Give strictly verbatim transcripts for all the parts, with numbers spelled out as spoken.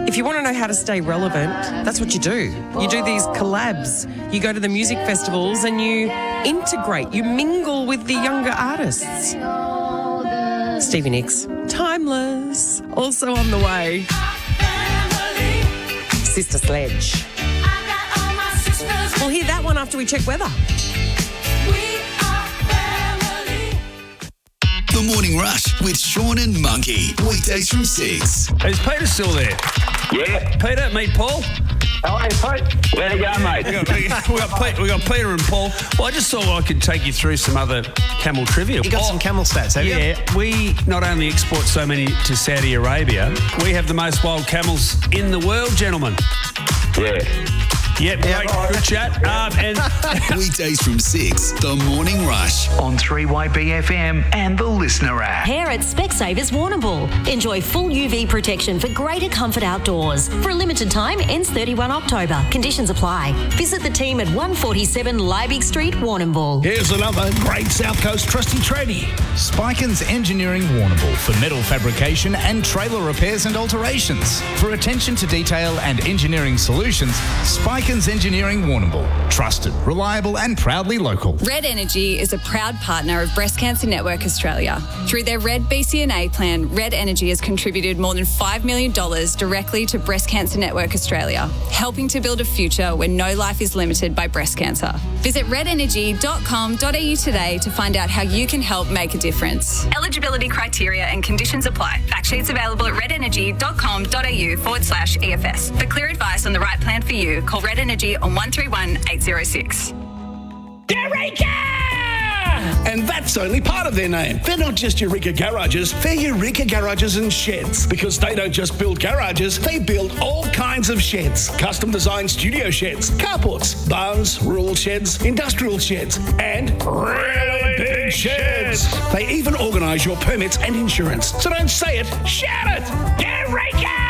if you want to know how to stay relevant, that's what you do. You do these collabs. You go to the music festivals and you integrate, you mingle with the younger artists. Stevie Nicks, Timeless, also on the way. Sister Sledge. We'll hear that one after we check weather. The Morning Rush with Sean and Monkey. Weekdays from six. Is Peter still there? Yeah. Peter, meet Paul. Hello, Pete. Where'd he go, mate? We got, we got, we got, Pete, we got Peter and Paul. Well, I just thought I could take you through some other camel trivia. You got oh, some camel stats, have you? Yeah, we not only export so many to Saudi Arabia, we have the most wild camels in the world, gentlemen. Yeah. Yep, great. Good chat. Um, and Weekdays from six. The Morning Rush. On three Y B F M and the Listener app. Here at Specsavers Warrnambool. Enjoy full U V protection for greater comfort outdoors. For a limited time, ends thirty-first October. Conditions apply. Visit the team at one forty-seven Liebig Street, Warrnambool. Here's another great South Coast trusty tradie. Spikens Engineering Warrnambool for metal fabrication and trailer repairs and alterations. For attention to detail and engineering solutions, Spikens Engineering Warrnambool. Trusted, reliable and proudly local. Red Energy is a proud partner of Breast Cancer Network Australia. Through their Red B C N A plan, Red Energy has contributed more than five million dollars directly to Breast Cancer Network Australia, helping to build a future where no life is limited by breast cancer. Visit red energy dot com dot a u today to find out how you can help make a difference. Eligibility criteria and conditions apply. Fact sheets available at red energy dot com dot a u forward slash E F S. For clear advice on the right plan for you, call Red Energy on one three one eight zero six. Eureka! And that's only part of their name. They're not just Eureka Garages, they're Eureka Garages and Sheds. Because they don't just build garages, they build all kinds of sheds. Custom designed studio sheds, carports, barns, rural sheds, industrial sheds, and really big sheds. They even organise your permits and insurance. So don't say it, shout it! Eureka!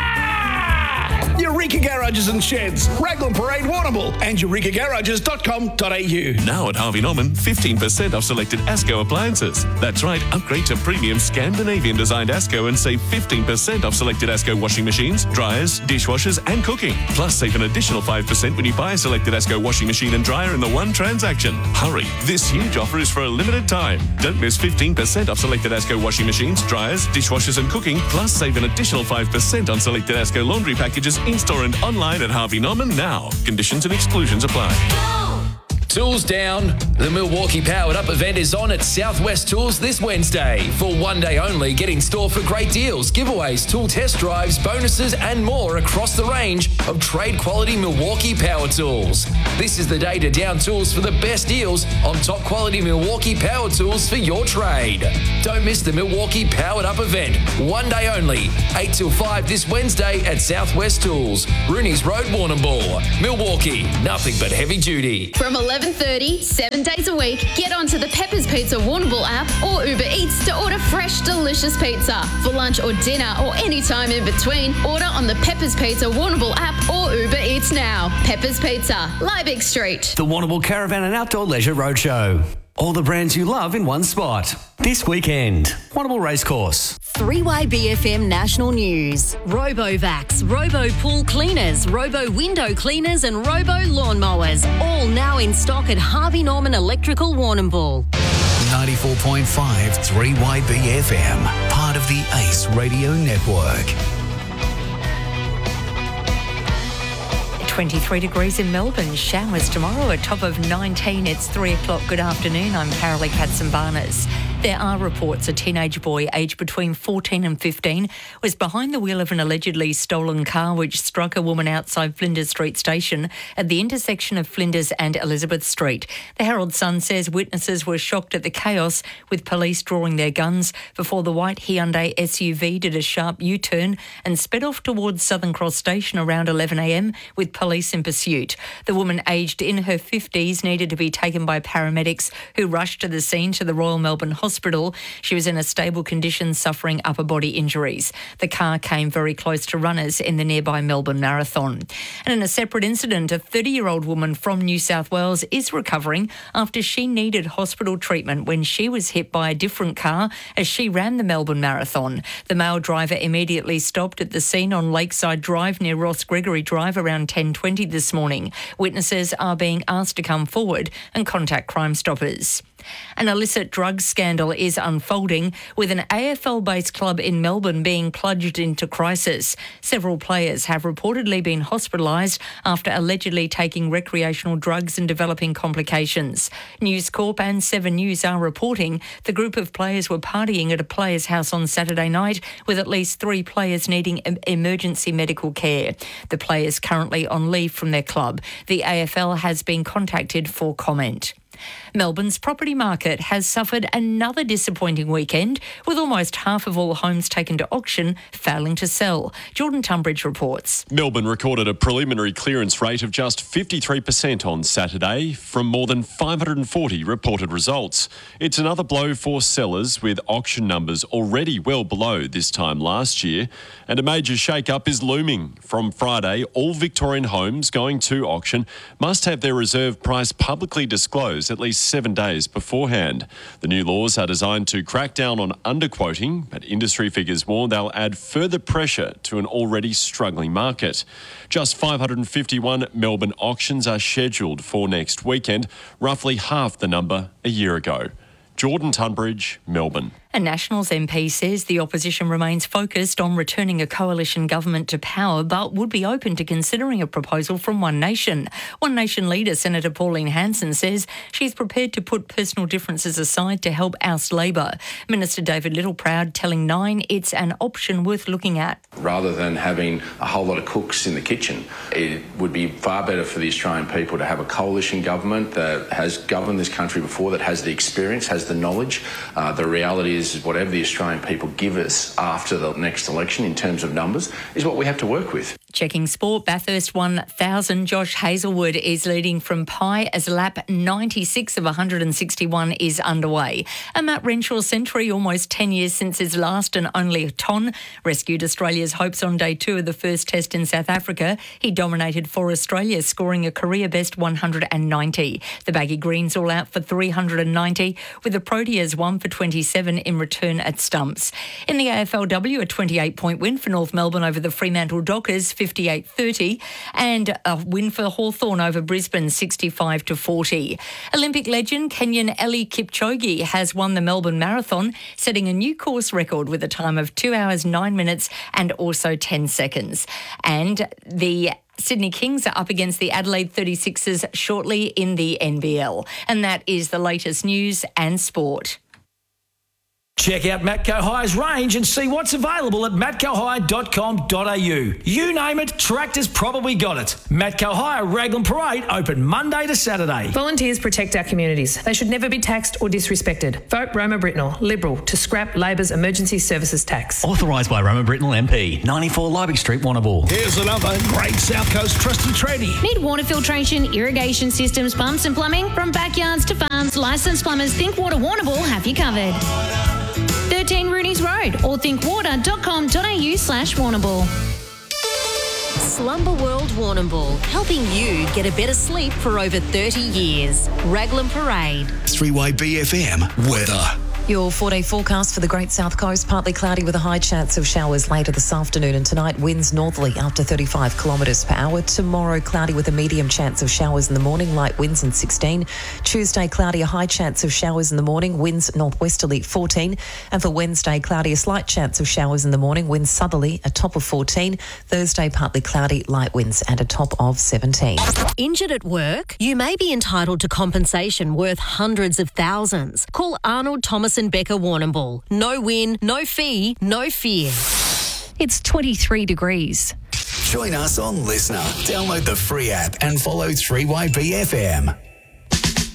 Eureka Garages and Sheds, Raglan Parade, Warrnambool, and eureka garages dot com dot a u. Now at Harvey Norman, fifteen percent off selected ASCO appliances. That's right, upgrade to premium Scandinavian designed ASCO and save fifteen percent off selected ASCO washing machines, dryers, dishwashers and cooking. Plus save an additional five percent when you buy a selected ASCO washing machine and dryer in the one transaction. Hurry, this huge offer is for a limited time. Don't miss fifteen percent off selected ASCO washing machines, dryers, dishwashers and cooking. Plus save an additional five percent on selected ASCO laundry packages in-store and online at Harvey Norman now. Conditions and exclusions apply. Tools down. The Milwaukee Powered Up event is on at Southwest Tools this Wednesday. For one day only, get in store for great deals, giveaways, tool test drives, bonuses and more across the range of trade quality Milwaukee power tools. This is the day to down tools for the best deals on top quality Milwaukee power tools for your trade. Don't miss the Milwaukee Powered Up event. One day only, eight till five this Wednesday at Southwest Tools, Rooney's Road, Warrnambool. Milwaukee, nothing but heavy duty. From eleven thirty, seven days a week, get onto the Pepper's Pizza Warrnambool app or Uber Eats to order fresh, delicious pizza. For lunch or dinner or any time in between, order on the Pepper's Pizza Warrnambool app or Uber Eats now. Pepper's Pizza, Liebig Street. The Warrnambool Caravan and Outdoor Leisure Roadshow. All the brands you love in one spot. This weekend, Warrnambool Racecourse. three Y B F M National News. RoboVax, Robo Pool Cleaners, Robo Window Cleaners and Robo Lawnmowers. All now in stock at Harvey Norman Electrical Warrnambool. ninety-four point five three Y B F M. Part of the Ace Radio Network. twenty-three degrees in Melbourne. Showers tomorrow, a top of nineteen. It's three o'clock. Good afternoon. I'm Carolee Katzenbarnes. There are reports a teenage boy aged between fourteen and fifteen was behind the wheel of an allegedly stolen car which struck a woman outside Flinders Street Station at the intersection of Flinders and Elizabeth Street. The Herald Sun says witnesses were shocked at the chaos, with police drawing their guns before the white Hyundai S U V did a sharp U-turn and sped off towards Southern Cross Station around eleven a m with police in pursuit. The woman, aged in her fifties, needed to be taken by paramedics who rushed to the scene to the Royal Melbourne Hospital hospital. She was in a stable condition, suffering upper body injuries. The car came very close to runners in the nearby Melbourne Marathon. And in a separate incident, a thirty-year-old woman from New South Wales is recovering after she needed hospital treatment when she was hit by a different car as she ran the Melbourne Marathon. The male driver immediately stopped at the scene on Lakeside Drive near Ross Gregory Drive around ten twenty this morning. Witnesses are being asked to come forward and contact Crime Stoppers. An illicit drugs scandal is unfolding, with an A F L-based club in Melbourne being plunged into crisis. Several players have reportedly been hospitalised after allegedly taking recreational drugs and developing complications. News Corp and Seven News are reporting the group of players were partying at a player's house on Saturday night, with at least three players needing emergency medical care. The players currently on leave from their club. The A F L has been contacted for comment. Melbourne's property market has suffered another disappointing weekend, with almost half of all homes taken to auction failing to sell. Jordan Tunbridge reports. Melbourne recorded a preliminary clearance rate of just fifty-three percent on Saturday from more than five hundred forty reported results. It's another blow for sellers, with auction numbers already well below this time last year. And a major shake-up is looming. From Friday, all Victorian homes going to auction must have their reserve price publicly disclosed at least seven days beforehand. The new laws are designed to crack down on underquoting, but industry figures warn they'll add further pressure to an already struggling market. Just five hundred fifty-one Melbourne auctions are scheduled for next weekend, roughly half the number a year ago. Jordan Tunbridge, Melbourne. A Nationals M P says the opposition remains focused on returning a coalition government to power, but would be open to considering a proposal from One Nation. One Nation leader Senator Pauline Hanson says she's prepared to put personal differences aside to help oust Labor. Minister David Littleproud telling Nine it's an option worth looking at. Rather than having a whole lot of cooks in the kitchen, it would be far better for the Australian people to have a coalition government that has governed this country before, that has the experience, has the knowledge. Uh, the reality is is whatever the Australian people give us after the next election in terms of numbers is what we have to work with. Checking sport, Bathurst one thousand. Josh Hazelwood is leading from Pi as lap ninety-six of one hundred sixty-one is underway. A Matt Renshaw century, almost ten years since his last and only a ton, rescued Australia's hopes on day two of the first test in South Africa. He dominated for Australia, scoring a career best one hundred ninety. The Baggy Greens all out for three hundred ninety, with the Proteas one for twenty-seven in return at stumps. In the A F L W, a twenty-eight point win for North Melbourne over the Fremantle Dockers, fifty-eight thirty, and a win for Hawthorn over Brisbane, sixty-five to forty. Olympic legend Kenyan Eli Kipchoge has won the Melbourne Marathon, setting a new course record with a time of two hours, nine minutes and also ten seconds. And the Sydney Kings are up against the Adelaide thirty-sixers shortly in the N B L. And that is the latest news and sport. Check out Matco High's range and see what's available at matco high dot com dot a u. You name it, Tractor's probably got it. Matco High Raglan Parade open Monday to Saturday. Volunteers protect our communities. They should never be taxed or disrespected. Vote Roma Britnell, Liberal, to scrap Labor's emergency services tax. Authorised by Roma Britnell M P, ninety-four Liebig Street, Warrnambool. Here's another great South Coast trusted tradie. Need water filtration, irrigation systems, pumps and plumbing? From backyards to farms, licensed plumbers Think Water Warrnambool have you covered. thirteen Rooney's Road or think water dot com dot a u slash Warrnambool. Slumber World Warrnambool, helping you get a better sleep for over thirty years. Raglan Parade. three Y B F M weather. Your four-day forecast for the Great South Coast, partly cloudy with a high chance of showers later this afternoon, and tonight winds northerly up to thirty-five kilometres per hour. Tomorrow cloudy with a medium chance of showers in the morning, light winds in sixteen. Tuesday cloudy, a high chance of showers in the morning, winds northwesterly fourteen. And for Wednesday cloudy, a slight chance of showers in the morning, winds southerly, a top of fourteen. Thursday partly cloudy, light winds and a top of seventeen. Injured at work? You may be entitled to compensation worth hundreds of thousands. Call Arnold Thomas and Becker Warrnambool. No win, no fee, no fear. It's twenty-three degrees. Join us on Listener. Download the free app and follow three Y B F M.